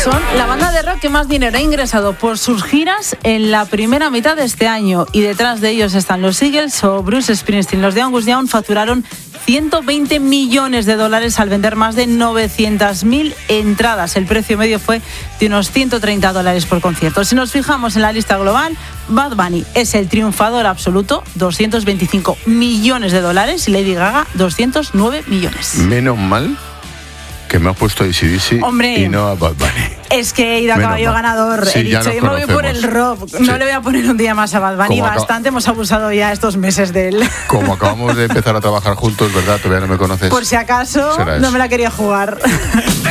Son la banda de rock que más dinero ha ingresado por sus giras en la primera mitad de este año. Y detrás de ellos están los Eagles o Bruce Springsteen. Los de Angus Young facturaron $120 millones al vender más de 900.000 entradas. El precio medio fue de unos $130 por concierto. Si nos fijamos en la lista global, Bad Bunny es el triunfador absoluto, $225 millones, y Lady Gaga, 209 millones. Menos mal que me has puesto a AC/DC y no a Bad Bunny. Es que he ido a caballo ganador. Sí, he dicho, yo me voy por el rock. No le voy a poner un día más a Bad Bunny. Bastante hemos abusado ya estos meses de él. Como acabamos de empezar a trabajar juntos, ¿verdad? Todavía no me conoces. Por si acaso, no me la quería jugar.